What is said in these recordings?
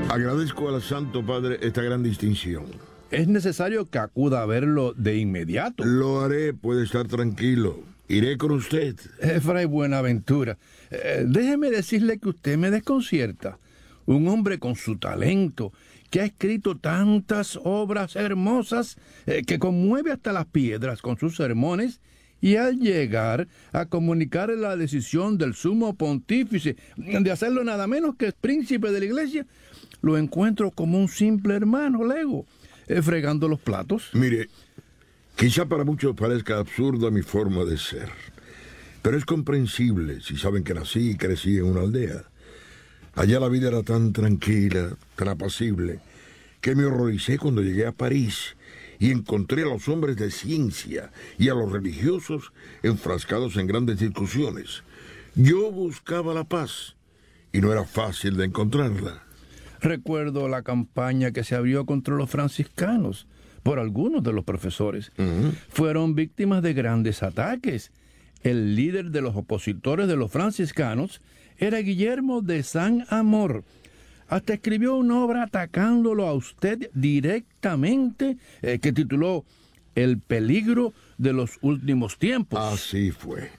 Agradezco al Santo Padre esta gran distinción. Es necesario que acuda a verlo de inmediato. Lo haré, puede estar tranquilo. Iré con usted. Fray Buenaventura, déjeme decirle que usted me desconcierta. Un hombre con su talento, que ha escrito tantas obras hermosas, que conmueve hasta las piedras con sus sermones, y al llegar a comunicar la decisión del sumo pontífice de hacerlo nada menos que príncipe de la iglesia, lo encuentro como un simple hermano lego, fregando los platos. Mire, quizá para muchos parezca absurda mi forma de ser, pero es comprensible si saben que nací y crecí en una aldea. Allá la vida era tan tranquila, tan apacible, que me horroricé cuando llegué a París y encontré a los hombres de ciencia y a los religiosos enfrascados en grandes discusiones. Yo buscaba la paz y no era fácil de encontrarla. Recuerdo la campaña que se abrió contra los franciscanos por algunos de los profesores. Fueron víctimas de grandes ataques. El líder de los opositores de los franciscanos era Guillermo de Saint-Amour. Hasta escribió una obra atacándolo a usted directamente, que tituló El peligro de los últimos tiempos. Así fue.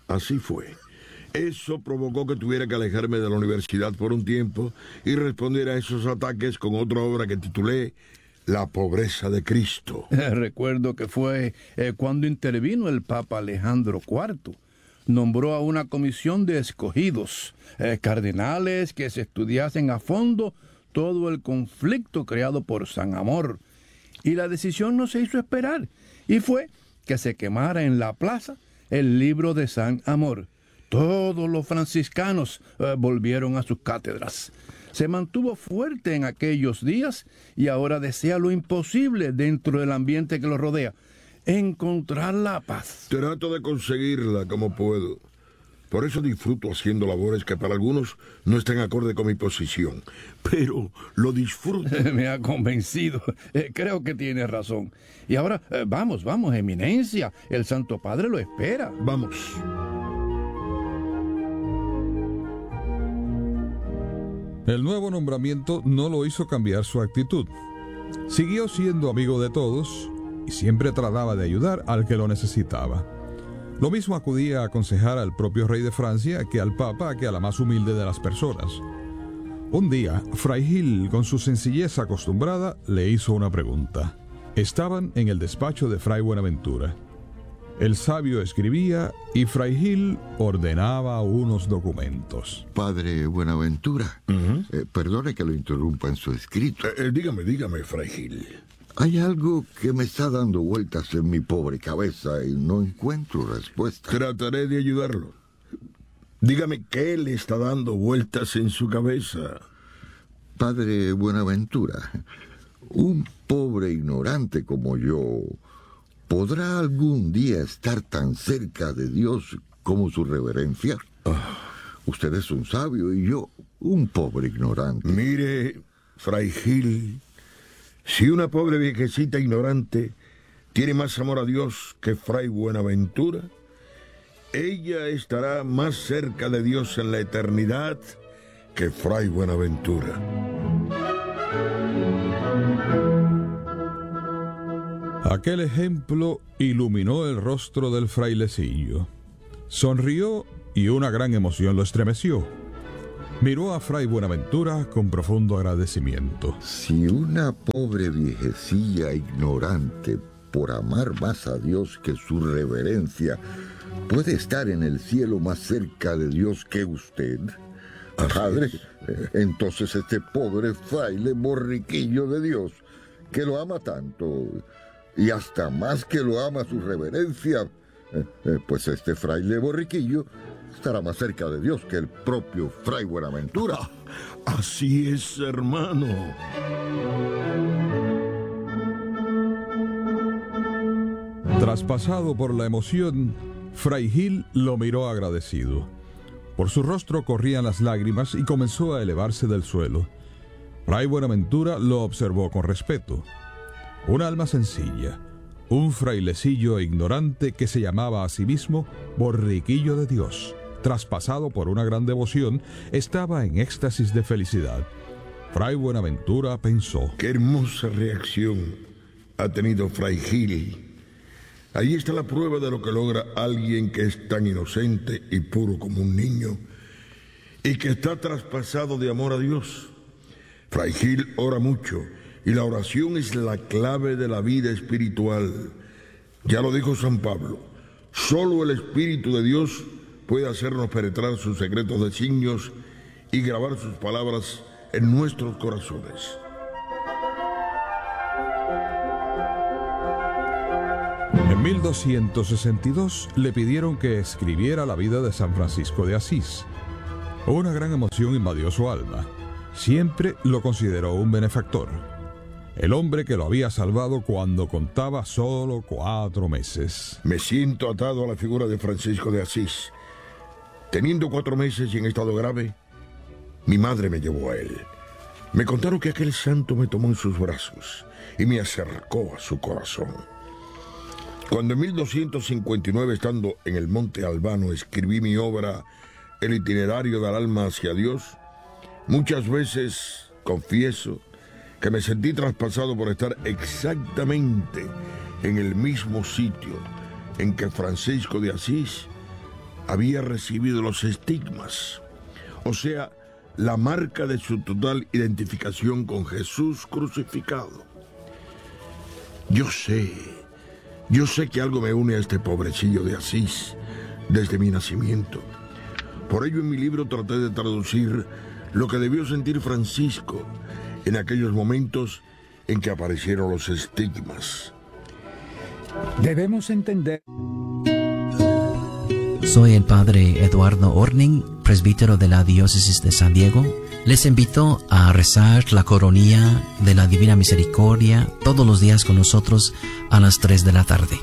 Eso provocó que tuviera que alejarme de la universidad por un tiempo y responder a esos ataques con otra obra que titulé La pobreza de Cristo. Recuerdo que fue cuando intervino el Papa Alejandro IV. Nombró a una comisión de escogidos, cardenales, que se estudiasen a fondo todo el conflicto creado por Saint-Amour. Y la decisión no se hizo esperar, y fue que se quemara en la plaza el libro de Saint-Amour. Todos los franciscanos volvieron a sus cátedras. Se mantuvo fuerte en aquellos días y ahora desea lo imposible dentro del ambiente que lo rodea: encontrar la paz. Trato de conseguirla como puedo. Por eso disfruto haciendo labores que para algunos no están acorde con mi posición. Pero lo disfruto. Me ha convencido. Creo que tiene razón. Y ahora, vamos, eminencia. El Santo Padre lo espera. Vamos. El nuevo nombramiento no lo hizo cambiar su actitud. Siguió siendo amigo de todos y siempre trataba de ayudar al que lo necesitaba. Lo mismo acudía a aconsejar al propio rey de Francia que al Papa, que a la más humilde de las personas. Un día, Fray Gil, con su sencillez acostumbrada, le hizo una pregunta. Estaban en el despacho de Fray Buenaventura. El sabio escribía y Fray Gil ordenaba unos documentos. Padre Buenaventura, perdone que lo interrumpa en su escrito. Dígame, Fray Gil. Hay algo que me está dando vueltas en mi pobre cabeza y no encuentro respuesta. Trataré de ayudarlo. Dígame qué le está dando vueltas en su cabeza. Padre Buenaventura, un pobre ignorante como yo, ¿podrá algún día estar tan cerca de Dios como su reverencia? Usted es un sabio y yo un pobre ignorante. Mire, Fray Gil, si una pobre viejecita ignorante tiene más amor a Dios que Fray Buenaventura, ella estará más cerca de Dios en la eternidad que Fray Buenaventura. Aquel ejemplo iluminó el rostro del frailecillo. Sonrió y una gran emoción lo estremeció. Miró a Fray Buenaventura con profundo agradecimiento. Si una pobre viejecilla ignorante, por amar más a Dios que su reverencia, puede estar en el cielo más cerca de Dios que usted, padre, entonces este pobre fraile borriquillo de Dios, que lo ama tanto, y hasta más que lo ama su reverencia, pues este fraile borriquillo estará más cerca de Dios que el propio Fray Buenaventura. Así es, hermano. Traspasado por la emoción, Fray Gil lo miró agradecido. Por su rostro corrían las lágrimas y comenzó a elevarse del suelo. Fray Buenaventura lo observó con respeto. Un alma sencilla, un frailecillo ignorante que se llamaba a sí mismo borriquillo de Dios, traspasado por una gran devoción, estaba en éxtasis de felicidad. Fray Buenaventura pensó: qué hermosa reacción ha tenido Fray Gil. Ahí está la prueba de lo que logra alguien que es tan inocente y puro como un niño y que está traspasado de amor a Dios. Fray Gil ora mucho y la oración es la clave de la vida espiritual. Ya lo dijo San Pablo, solo el Espíritu de Dios puede hacernos penetrar sus secretos designios y grabar sus palabras en nuestros corazones. En 1262 le pidieron que escribiera la vida de San Francisco de Asís. Una gran emoción invadió su alma. Siempre lo consideró un benefactor. El hombre que lo había salvado cuando contaba solo 4 meses. Me siento atado a la figura de Francisco de Asís. Teniendo 4 meses y en estado grave, mi madre me llevó a él. Me contaron que aquel santo me tomó en sus brazos y me acercó a su corazón. Cuando en 1259, estando en el Monte Albano, escribí mi obra El itinerario del alma hacia Dios, muchas veces, confieso, que me sentí traspasado por estar exactamente en el mismo sitio en que Francisco de Asís había recibido los estigmas, o sea, la marca de su total identificación con Jesús crucificado. Yo sé que algo me une a este pobrecillo de Asís desde mi nacimiento. Por ello en mi libro traté de traducir lo que debió sentir Francisco en aquellos momentos en que aparecieron los estigmas. Debemos entender. Soy el padre Eduardo Orning, presbítero de la Diócesis de San Diego. Les invito a rezar la coronilla de la Divina Misericordia todos los días con nosotros a las 3 de la tarde.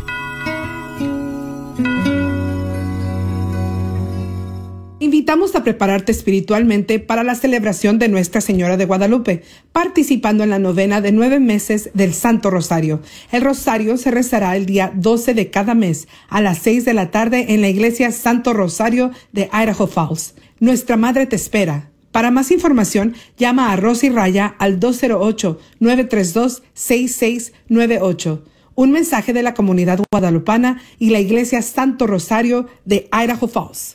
Invitamos a prepararte espiritualmente para la celebración de Nuestra Señora de Guadalupe, participando en la novena de 9 meses del Santo Rosario. El Rosario se rezará el día 12 de cada mes a las 6 de la tarde en la Iglesia Santo Rosario de Idaho Falls. Nuestra Madre te espera. Para más información, llama a Rosy Raya al 208-932-6698. Un mensaje de la comunidad guadalupana y la Iglesia Santo Rosario de Idaho Falls.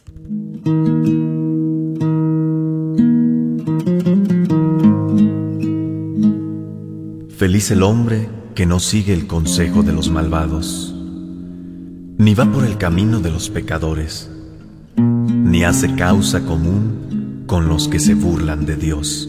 Feliz el hombre que no sigue el consejo de los malvados, ni va por el camino de los pecadores, ni hace causa común con los que se burlan de Dios,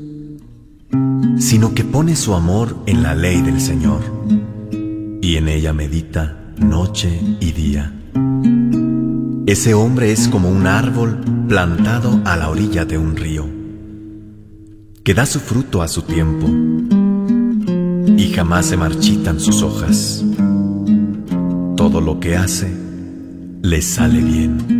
sino que pone su amor en la ley del Señor, y en ella medita noche y día. Ese hombre es como un árbol plantado a la orilla de un río, que da su fruto a su tiempo, y jamás se marchitan sus hojas. Todo lo que hace le sale bien.